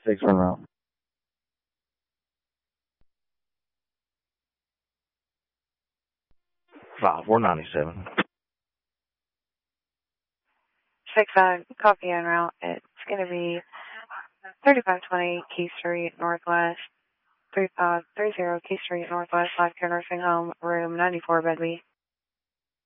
6 run route. 5497. 6-5, copy en route. It's going to be 3520 Key Street Northwest, 3530 Key Street Northwest, Life Care Nursing Home, room 94, bed B.